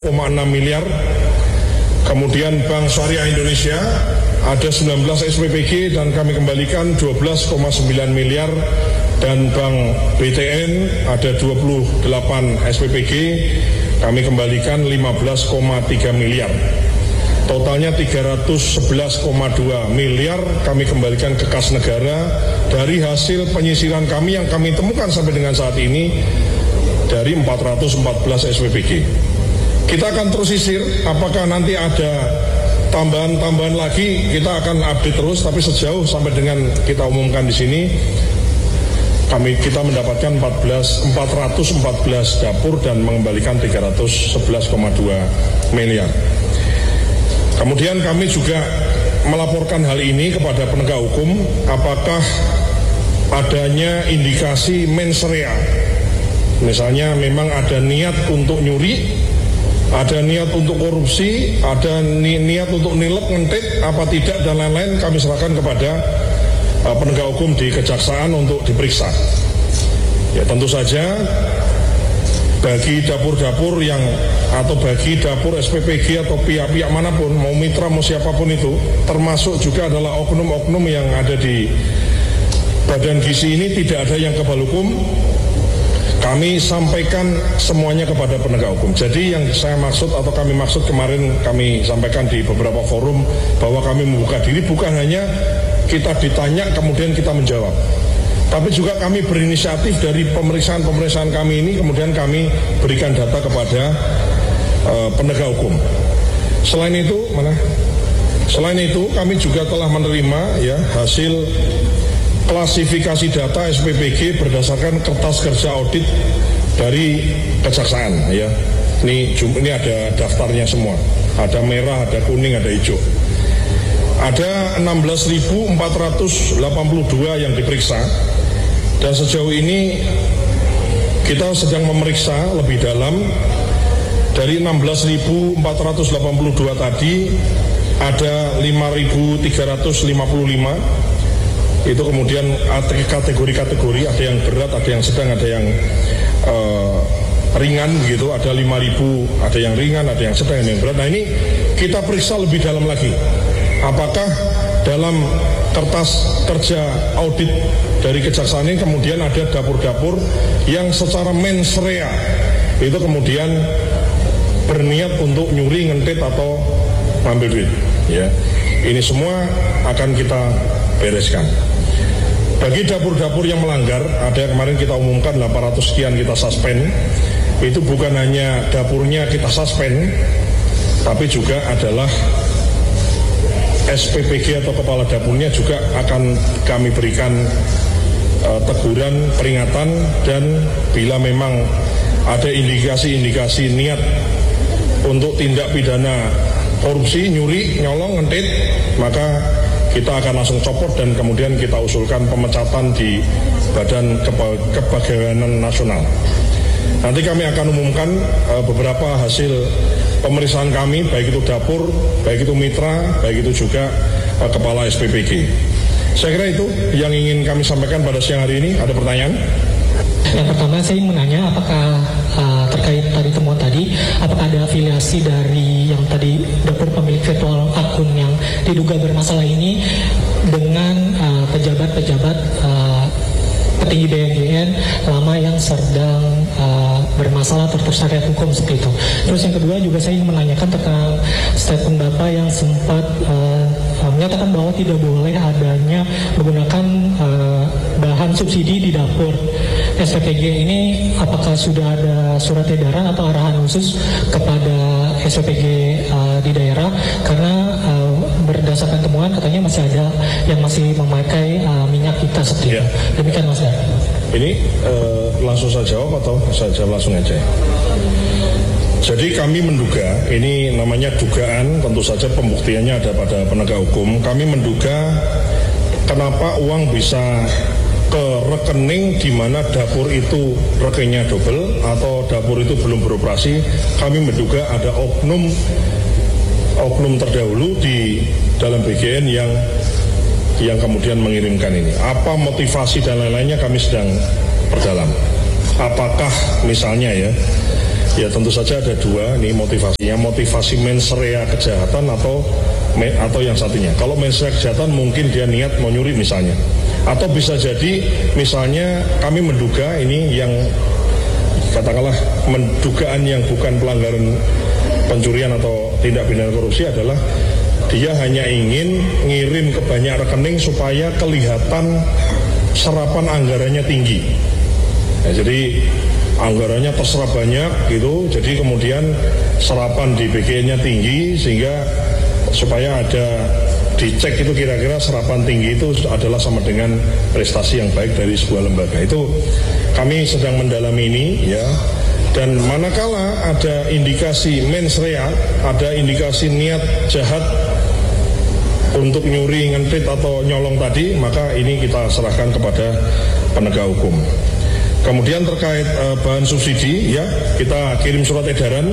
miliar. Kemudian Bank Syariah Indonesia ada 19 SPPG dan kami kembalikan 12,9 miliar. Dan Bank BTN ada 28 SPPG, kami kembalikan 15,3 miliar. Totalnya 311,2 miliar kami kembalikan ke kas negara dari hasil penyisiran kami yang kami temukan sampai dengan saat ini dari 414 SPPG. Kita akan terus sisir, apakah nanti ada tambahan-tambahan lagi, kita akan update terus, tapi sejauh sampai dengan kita umumkan di sini, kita mendapatkan 414 dapur dan mengembalikan 311,2 miliar. Kemudian kami juga melaporkan hal ini kepada penegak hukum, apakah adanya indikasi mens rea. Misalnya memang ada niat untuk nyuri, ada niat untuk korupsi, ada niat untuk nilep, ngentit, apa tidak, dan lain-lain, kami serahkan kepada penegak hukum di kejaksaan untuk diperiksa. Ya, tentu saja bagi dapur-dapur atau bagi dapur SPPG atau pihak-pihak manapun, mau mitra mau siapapun itu, termasuk juga adalah oknum-oknum yang ada di badan gizi ini, tidak ada yang kebal hukum. Kami sampaikan semuanya kepada penegak hukum. Jadi yang saya maksud atau kami maksud kemarin kami sampaikan di beberapa forum bahwa kami membuka diri bukan hanya kita ditanya kemudian kita menjawab, tapi juga kami berinisiatif dari pemeriksaan kami ini, kemudian kami berikan data kepada penegak hukum. Selain itu kami juga telah menerima ya hasil klasifikasi data SPPG berdasarkan kertas kerja audit dari kejaksaan ya. Ini ada daftarnya semua, ada merah, ada kuning, ada hijau. Ada 16.482 yang diperiksa, dan sejauh ini kita sedang memeriksa lebih dalam. Dari 16.482 tadi ada 5.355 itu kemudian kategori-kategori, ada yang berat, ada yang sedang, ada yang ringan begitu, ada 5.000, ada yang ringan, ada yang sedang, ada yang berat. Nah ini kita periksa lebih dalam lagi. Apakah dalam kertas kerja audit dari kejaksaan ini kemudian ada dapur-dapur yang secara mens rea itu kemudian berniat untuk nyuri, ngentit atau ngambil duit ya. Ini semua akan kita bereskan. Bagi dapur-dapur yang melanggar, ada kemarin kita umumkan 800 sekian kita suspend. Itu bukan hanya dapurnya kita suspend, tapi juga adalah SPPG atau kepala dapurnya juga akan kami berikan teguran, peringatan, dan bila memang ada indikasi-indikasi niat untuk tindak pidana korupsi, nyuri, nyolong, ngentit, maka kita akan langsung copot dan kemudian kita usulkan pemecatan di Badan Kepegawaian Nasional. Nanti kami akan umumkan beberapa hasil pemeriksaan kami, baik itu dapur, baik itu mitra, baik itu juga kepala SPPG. Saya kira itu yang ingin kami sampaikan pada siang hari ini. Ada pertanyaan? Yang pertama saya ingin menanya apakah terkait tadi temuan tadi, apakah ada afiliasi dari yang tadi dapur pemilik virtual akun yang diduga bermasalah ini dengan pejabat-pejabat petinggi BNN lama yang sedang bermasalah atau terseret hukum seperti itu. Terus yang kedua juga saya ingin menanyakan tentang statement Bapak yang sempat menyatakan bahwa tidak boleh adanya menggunakan bahan subsidi di dapur SPPG ini. Apakah sudah ada surat edaran atau arahan khusus kepada SPPG di daerah? Karena berdasarkan temuan katanya masih ada yang masih memakai minyak kita seperti itu. Demikian Mas Dar. Ini langsung saya jawab atau saya jawab langsung aja? Jadi kami menduga, ini namanya dugaan, tentu saja pembuktiannya ada pada penegak hukum. Kami menduga kenapa uang bisa ke rekening di mana dapur itu rekeningnya double atau dapur itu belum beroperasi. Kami menduga ada oknum terdahulu di dalam BGN yang kemudian mengirimkan ini. Apa motivasi dan lain-lainnya kami sedang perdalam. Apakah misalnya ya Ya tentu saja ada dua nih motivasinya, motivasi mens rea kejahatan atau yang satunya. Kalau mens rea kejahatan mungkin dia niat mau nyuri misalnya, atau bisa jadi misalnya kami menduga ini yang katakanlah dugaan yang bukan pelanggaran pencurian atau tindak pidana korupsi adalah dia hanya ingin ngirim ke banyak rekening supaya kelihatan serapan anggarannya tinggi. Ya, jadi anggarannya terserap banyak gitu, jadi kemudian serapan di BGN-nya tinggi sehingga supaya ada dicek itu kira-kira serapan tinggi itu adalah sama dengan prestasi yang baik dari sebuah lembaga. Itu kami sedang mendalami ini ya. Dan manakala ada indikasi mens rea, ada indikasi niat jahat untuk nyuri, ngentit atau nyolong tadi, maka ini kita serahkan kepada penegak hukum. Kemudian terkait bahan subsidi, ya kita kirim surat edaran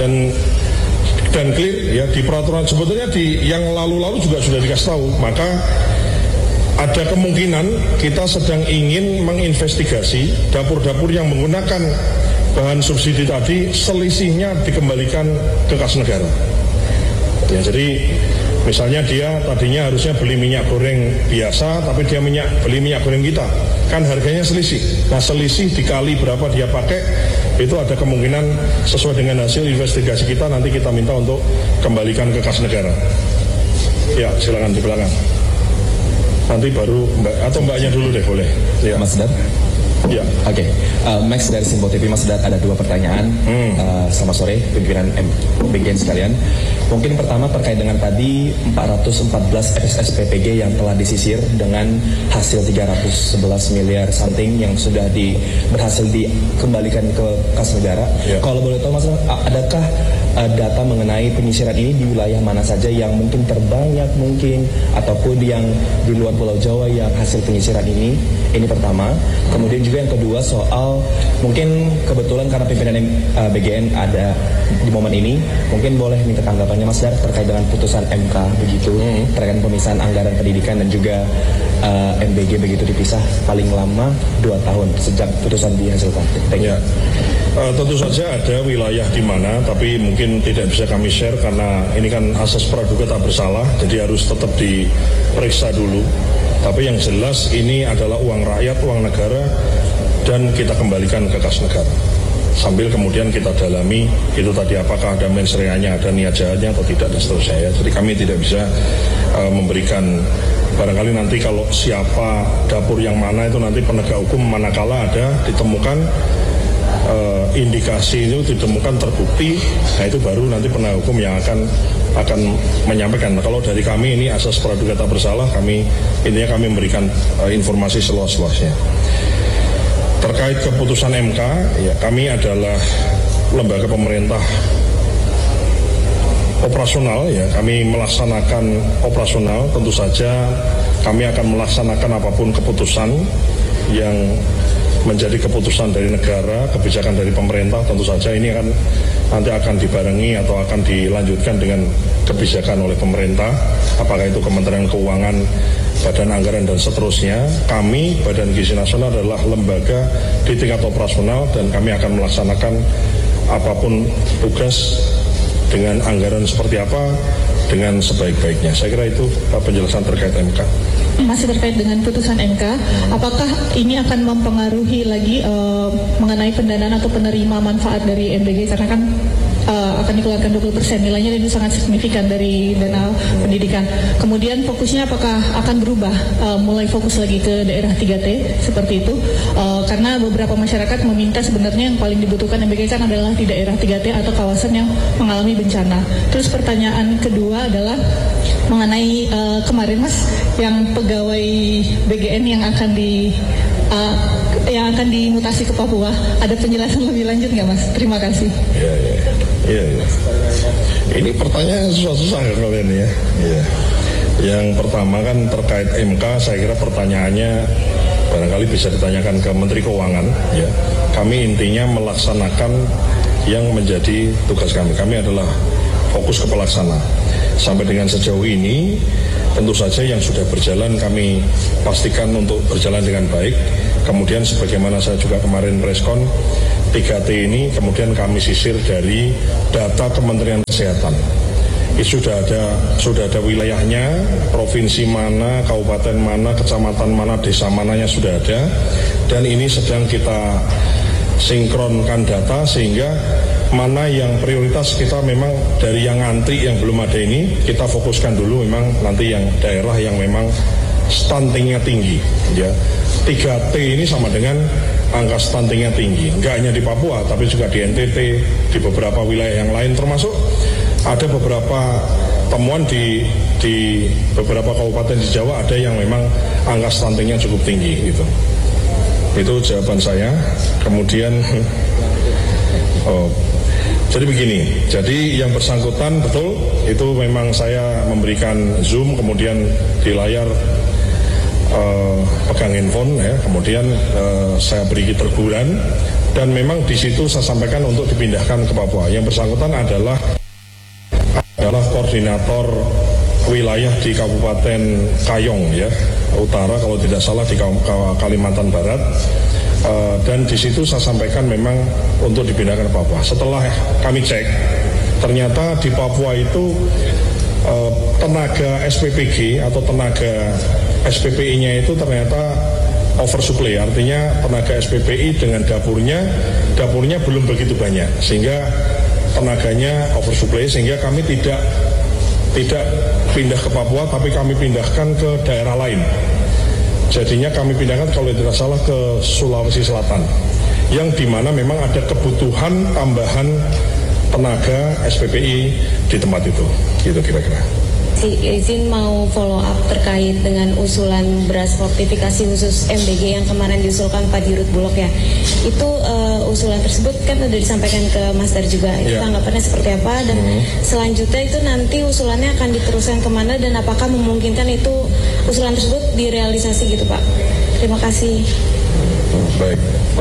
dan clear ya di peraturan, sebetulnya di yang lalu-lalu juga sudah dikasih tahu. Maka ada kemungkinan kita sedang ingin menginvestigasi dapur-dapur yang menggunakan bahan subsidi tadi, selisihnya dikembalikan ke kas negara. Ya, jadi misalnya dia tadinya harusnya beli minyak goreng biasa, tapi dia beli minyak goreng kita, kan harganya selisih. Nah selisih dikali berapa dia pakai, itu ada kemungkinan sesuai dengan hasil investigasi kita, nanti kita minta untuk kembalikan ke kas negara. Ya silakan di belakang. Nanti baru mbak atau mbaknya dulu deh boleh. Ya. Mas Sedat. Ya. Oke, Max dari Simpo TV. Mas Sedat, ada dua pertanyaan. Selamat sore pimpinan BGN sekalian. Mungkin pertama terkait dengan tadi 414 SSPPG yang telah disisir dengan hasil 311 miliar something yang sudah berhasil dikembalikan ke kas negara. Kalau boleh tahu Mas, adakah data mengenai penyisiran ini di wilayah mana saja yang mungkin terbanyak mungkin, ataupun yang di luar Pulau Jawa yang hasil penyisiran ini? Ini pertama. Kemudian juga yang kedua soal mungkin kebetulan karena pimpinan BGN ada di momen ini, mungkin boleh minta tanggapannya Mas Dar terkait dengan putusan MK begitu terkait pemisahan anggaran pendidikan dan juga MBG begitu dipisah paling lama 2 tahun sejak putusan dihasilkan. Ya. Tentu saja ada wilayah di mana, tapi mungkin tidak bisa kami share karena ini kan asas praduga tak bersalah, jadi harus tetap diperiksa dulu. Tapi yang jelas ini adalah uang rakyat, uang negara, dan kita kembalikan ke kas negara. Sambil kemudian kita dalami itu tadi apakah ada mens reanya, ada niat jahatnya atau tidak dan seterusnya. Jadi kami tidak bisa memberikan, barangkali nanti kalau siapa dapur yang mana itu nanti penegak hukum manakala ada ditemukan indikasi itu ditemukan terbukti, nah itu baru nanti penegak hukum yang akan menyampaikan. Nah, kalau dari kami ini asas praduga tak bersalah, intinya kami memberikan informasi seluas-luasnya. Terkait keputusan MK, ya kami adalah lembaga pemerintah operasional, ya kami melaksanakan operasional. Tentu saja kami akan melaksanakan apapun keputusan yang menjadi keputusan dari negara, kebijakan dari pemerintah. Tentu saja ini nanti akan dibarengi atau akan dilanjutkan dengan kebijakan oleh pemerintah, apakah itu Kementerian Keuangan, Badan Anggaran dan seterusnya. Kami Badan Gizi Nasional adalah lembaga di tingkat operasional dan kami akan melaksanakan apapun tugas dengan anggaran seperti apa dengan sebaik-baiknya. Saya kira itu penjelasan terkait MK. Masih terkait dengan putusan MK, apakah ini akan mempengaruhi lagi mengenai pendanaan atau penerima manfaat dari MBG, karena kan akan dikeluarkan 20%, nilainya ini sangat signifikan dari dana pendidikan. Kemudian fokusnya apakah akan berubah, mulai fokus lagi ke daerah 3T seperti itu, karena beberapa masyarakat meminta sebenarnya yang paling dibutuhkan MBG kan adalah di daerah 3T atau kawasan yang mengalami bencana. Terus pertanyaan kedua adalah mengenai kemarin Mas, yang pegawai BGN yang akan dimutasi ke Papua, ada penjelasan lebih lanjut nggak Mas? Terima kasih. Iya. Ini pertanyaan susah-susah ya kalian ya. Iya. Yang pertama kan terkait MK, saya kira pertanyaannya barangkali bisa ditanyakan ke Menteri Keuangan. Ya, kami intinya melaksanakan yang menjadi tugas kami. Kami adalah fokus ke pelaksana. Sampai dengan sejauh ini, tentu saja yang sudah berjalan kami pastikan untuk berjalan dengan baik. Kemudian sebagaimana saya juga kemarin preskon, 3T ini kemudian kami sisir dari data Kementerian Kesehatan. Sudah ada wilayahnya, provinsi mana, kabupaten mana, kecamatan mana, desa mananya sudah ada, dan ini sedang kita sinkronkan data sehingga mana yang prioritas kita memang dari yang antri yang belum ada ini kita fokuskan dulu, memang nanti yang daerah yang memang stuntingnya tinggi, ya. 3T ini sama dengan angka stuntingnya tinggi, nggak hanya di Papua tapi juga di NTT, di beberapa wilayah yang lain, termasuk ada beberapa temuan di beberapa kabupaten di Jawa ada yang memang angka stuntingnya cukup tinggi gitu. Itu jawaban saya. Kemudian jadi begini, jadi yang bersangkutan betul itu memang saya memberikan Zoom, kemudian di layar pegang handphone ya, kemudian saya beri teguran dan memang di situ saya sampaikan untuk dipindahkan ke Papua. Yang bersangkutan adalah koordinator wilayah di Kabupaten Kayong ya, Utara kalau tidak salah, di Kalimantan Barat, dan di situ saya sampaikan memang untuk dipindahkan ke Papua. Setelah kami cek, ternyata di Papua itu tenaga SPPG atau tenaga SPPI-nya itu ternyata oversupply, artinya tenaga SPPI dengan dapurnya belum begitu banyak, sehingga tenaganya oversupply, sehingga kami tidak pindah ke Papua tapi kami pindahkan ke daerah lain. Jadinya kami pindahkan kalau tidak salah ke Sulawesi Selatan, yang dimana memang ada kebutuhan tambahan tenaga SPPI di tempat itu, gitu kira-kira. Izin mau follow up terkait dengan usulan beras fortifikasi khusus MBG yang kemarin diusulkan Pak Dirut Bulog ya. Itu usulan tersebut kan sudah disampaikan ke Mas Dar juga. Itu tanggapannya seperti apa, dan selanjutnya itu nanti usulannya akan diteruskan kemana dan apakah memungkinkan itu usulan tersebut direalisasi gitu Pak? Terima kasih. Baik.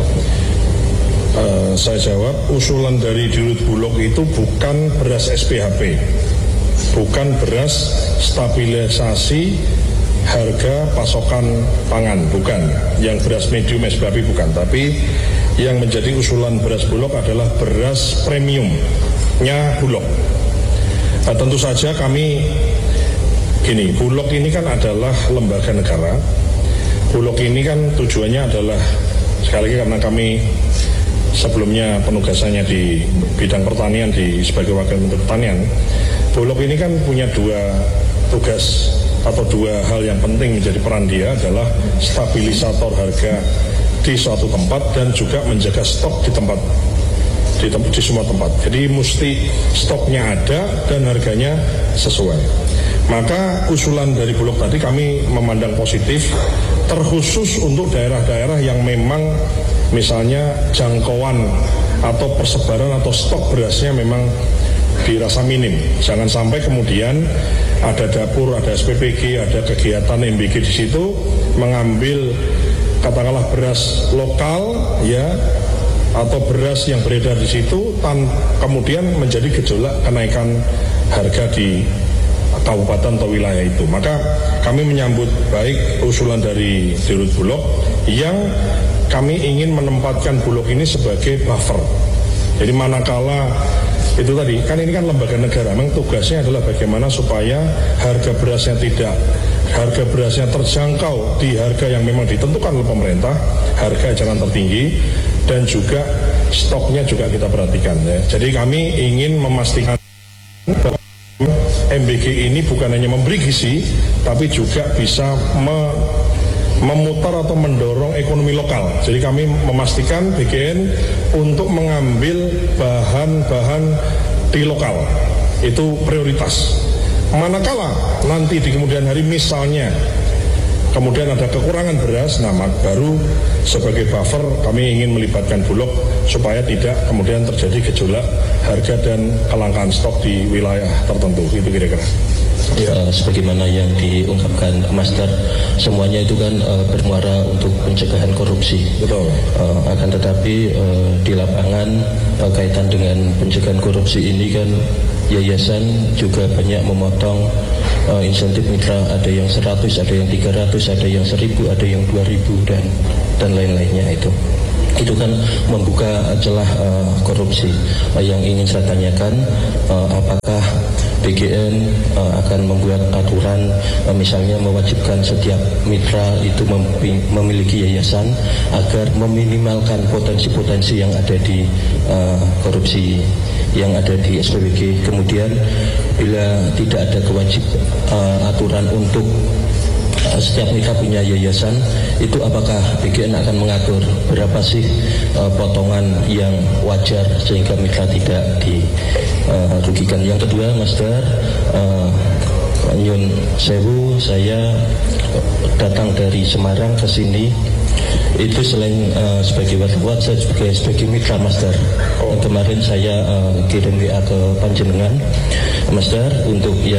Saya jawab, usulan dari Dirut Bulog itu bukan beras SPHP, bukan beras stabilisasi harga pasokan pangan, bukan. Yang beras medium SPHP bukan, tapi yang menjadi usulan beras Bulog adalah beras premiumnya Bulog. Nah, tentu saja kami gini, Bulog ini kan adalah lembaga negara. Bulog ini kan tujuannya adalah, sekali lagi karena kami sebelumnya penugasannya di bidang pertanian sebagai Wakil Menteri Pertanian, Bulog ini kan punya dua tugas atau dua hal yang penting menjadi peran dia, adalah stabilisator harga di suatu tempat dan juga menjaga stok di semua tempat. Jadi mesti stoknya ada dan harganya sesuai. Maka usulan dari Bulog tadi kami memandang positif, terkhusus untuk daerah-daerah yang memang misalnya jangkauan atau persebaran atau stok berasnya memang dirasa minim. Jangan sampai kemudian ada dapur, ada SPPG, ada kegiatan MBG di situ mengambil katakanlah beras lokal ya, atau beras yang beredar di situ kemudian menjadi gejolak kenaikan harga di kabupaten atau wilayah itu. Maka kami menyambut baik usulan dari Dirut Bulog yang kami ingin menempatkan Bulog ini sebagai buffer. Jadi manakala itu tadi, kan ini kan lembaga negara, memang tugasnya adalah bagaimana supaya harga berasnya terjangkau di harga yang memang ditentukan oleh pemerintah, harga eceran tertinggi, dan juga stoknya juga kita perhatikan ya. Jadi kami ingin memastikan bahwa MBG ini bukan hanya memberi gizi, tapi juga bisa memutar atau mendorong ekonomi lokal. Jadi kami memastikan BGN untuk mengambil bahan-bahan di lokal, itu prioritas. Manakala nanti di kemudian hari misalnya kemudian ada kekurangan beras, nah baru sebagai buffer kami ingin melibatkan Bulog supaya tidak kemudian terjadi gejolak harga dan kelangkaan stok di wilayah tertentu. Itu kira-kira. Ya. Sebagaimana yang diungkapkan Mas Dar, semuanya itu kan bermuara untuk pencegahan korupsi. Betul. Akan tetapi di lapangan kaitan dengan pencegahan korupsi ini kan yayasan juga banyak memotong insentif mitra, ada yang 100, ada yang 300, ada yang 1000, ada yang 2000, dan dan lain-lainnya itu kan membuka celah korupsi. Yang ingin saya tanyakan, apakah BGN akan membuat aturan misalnya mewajibkan setiap mitra itu memiliki yayasan agar meminimalkan potensi-potensi yang ada di korupsi yang ada di SPBG. Kemudian bila tidak ada aturan untuk setiap mitra punya yayasan, itu apakah BGN akan mengatur berapa sih potongan yang wajar sehingga mitra tidak dirugikan. Yang kedua, Mas Dar, Nyun Sewu, saya datang dari Semarang ke sini itu selain sebagai wartawan, saya sebagai mitra Mas Dar. Kemarin saya kirim WA ke panjenengan Mas Dar untuk